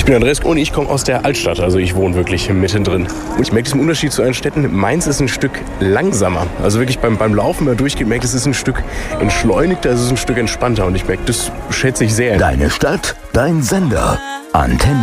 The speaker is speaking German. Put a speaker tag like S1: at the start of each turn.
S1: Ich bin Andreas und ich komme aus der Altstadt, also ich wohne wirklich mittendrin. Und ich merke diesen Unterschied zu anderen Städten. Mainz ist ein Stück langsamer. Also wirklich beim Laufen, wenn man durchgeht, merkt, es ist ein Stück entschleunigter, es ist ein Stück entspannter. Und ich merke, das schätze ich sehr.
S2: Deine Stadt, dein Sender. Antenne.